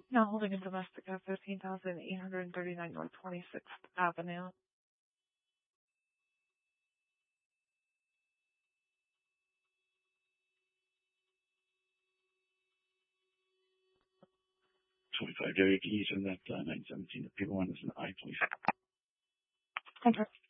Now holding in domestic at 15,839 North 26th Avenue. $25 keys and that 917. The people one is an I, please. Okay.